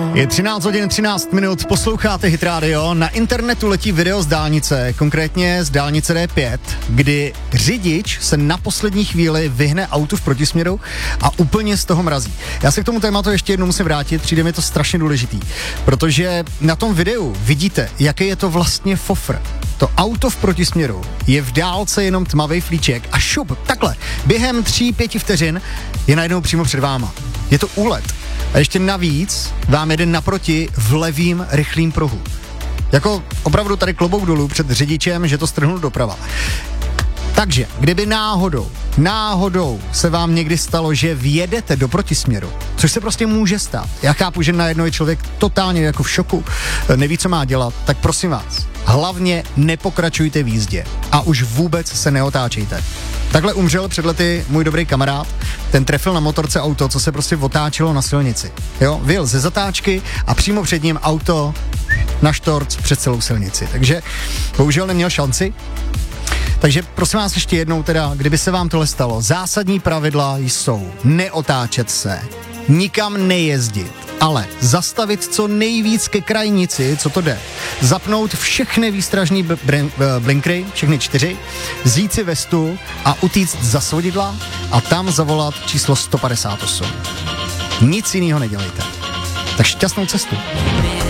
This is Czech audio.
Je 13 hodin 13 minut, posloucháte Hit Radio, na internetu letí video z dálnice, konkrétně z dálnice D5, kdy řidič se na poslední chvíli vyhne autu v protisměru a úplně z toho mrazí. Já se k tomu tématu ještě jednou musím vrátit, přijde mi to strašně důležitý, protože na tom videu vidíte, jaký je to vlastně fofr. To auto v protisměru je v dálce jenom tmavý flíček a šup, takhle, během 3-5 vteřin je najednou přímo před váma. Je to úlet. A ještě navíc vám jede naproti v levým rychlým pruhu. Jako opravdu tady klobouk dolů před řidičem, že to strhnul doprava. Takže, kdyby náhodou se vám někdy stalo, že vjedete do protisměru, což se prostě může stát. Já chápu, že najednou je člověk totálně jako v šoku, neví, co má dělat, tak prosím vás, hlavně nepokračujte v jízdě a už vůbec se neotáčejte. Takhle umřel před lety můj dobrý kamarád, ten trefil na motorce auto, co se prostě otáčelo na silnici. Jo, vyjel ze zatáčky a přímo před ním auto na štorc před celou silnici. Takže bohužel neměl šanci. Takže prosím vás ještě jednou teda, kdyby se vám tohle stalo, zásadní pravidla jsou neotáčet se, nikam nejezdit, ale zastavit co nejvíc ke krajnici, co to jde. Zapnout všechny výstražní blinkry, všechny 4, vzít si vestu a utíct za svodidla a tam zavolat číslo 158. Nic jiného nedělejte. Tak šťastnou cestu.